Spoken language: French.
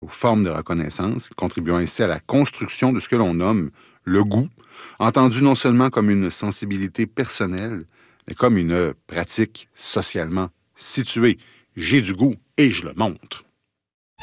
formes de reconnaissance, contribuant ainsi à la construction de ce que l'on nomme le goût, entendu non seulement comme une sensibilité personnelle, mais comme une pratique socialement située. J'ai du goût et je le montre.